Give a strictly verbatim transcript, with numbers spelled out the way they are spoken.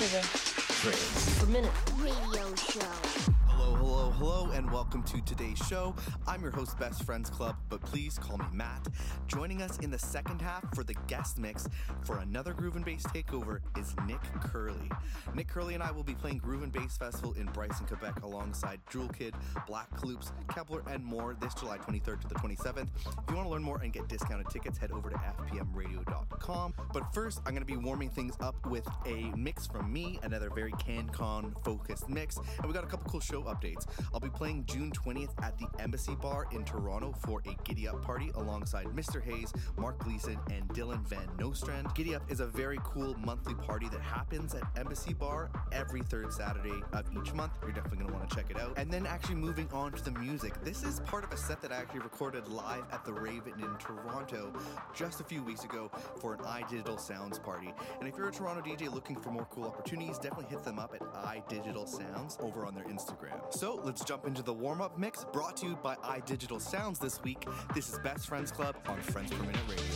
grooving. Frames per minute radio show. Hello, hello, hello, and welcome to today's show. I'm your host, Best Friends Club, but please call me Matt. Joining us in the second half for the guest mix for another Groove and Bass takeover is Nick Curley. Nick Curley and I will be playing Groove and Bass Festival in Bryson, Quebec alongside Jewel Kid, Black Kaloops, Kepler, and more this July twenty-third to the twenty-seventh. If you want to learn more and get discounted tickets, head over to f p m radio dot com. But first, I'm going to be warming things up with a mix from me, another very CanCon focused mix, and we got a couple cool show updates. I'll be playing June twentieth at the Embassy Bar in Toronto for a Giddy Up party alongside Mister Hayes, Mark Gleason, and Dylan Van Nostrand. Giddy Up is a very cool monthly party that happens at Embassy Bar every third Saturday of each month. You're definitely going to want to check it out. And then actually moving on to the music. This is part of a set that I actually recorded live at the Raven in Toronto just a few weeks ago for an iDigital Sounds party. And if you're a Toronto D J looking for more cool opportunities, definitely hit them up at iDigital Sounds over on their Instagram. So let's jump into the warm-up mix brought to you by iDigital Sounds this week. This is Best Friends Club on Friends Per Minute Radio.